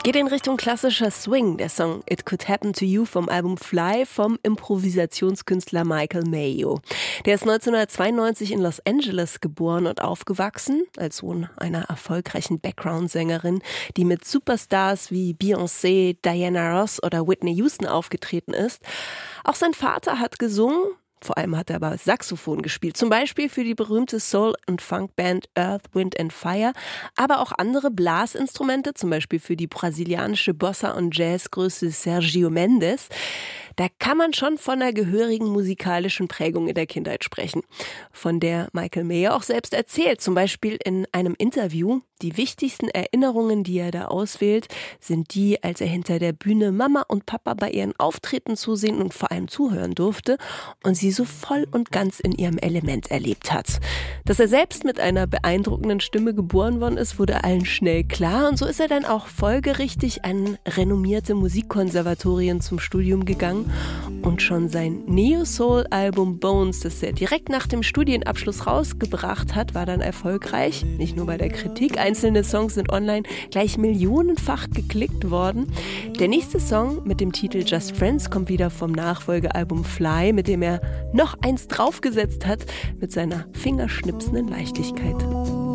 Geht in Richtung klassischer Swing, der Song It Could Happen to You vom Album Fly vom Improvisationskünstler Michael Mayo. Der ist 1992 in Los Angeles geboren und aufgewachsen, als Sohn einer erfolgreichen Background-Sängerin, die mit Superstars wie Beyoncé, Diana Ross oder Whitney Houston aufgetreten ist. Auch sein Vater hat gesungen. Vor allem hat er aber Saxophon gespielt, zum Beispiel für die berühmte Soul- und Funkband Earth, Wind and Fire, aber auch andere Blasinstrumente, zum Beispiel für die brasilianische Bossa- und Jazzgröße Sergio Mendes. Da kann man schon von einer gehörigen musikalischen Prägung in der Kindheit sprechen, von der Michael Mayo auch selbst erzählt, zum Beispiel in einem Interview. Die wichtigsten Erinnerungen, die er da auswählt, sind die, als er hinter der Bühne Mama und Papa bei ihren Auftritten zusehen und vor allem zuhören durfte und sie so voll und ganz in ihrem Element erlebt hat. Dass er selbst mit einer beeindruckenden Stimme geboren worden ist, wurde allen schnell klar und so ist er dann auch folgerichtig an renommierte Musikkonservatorien zum Studium gegangen und schon sein Neo-Soul-Album Bones, das er direkt nach dem Studienabschluss rausgebracht hat, war dann erfolgreich, nicht nur bei der Kritik. Einzelne Songs sind online gleich millionenfach geklickt worden. Der nächste Song mit dem Titel Just Friends kommt wieder vom Nachfolgealbum Fly, mit dem er noch eins draufgesetzt hat mit seiner fingerschnipsenden Leichtigkeit.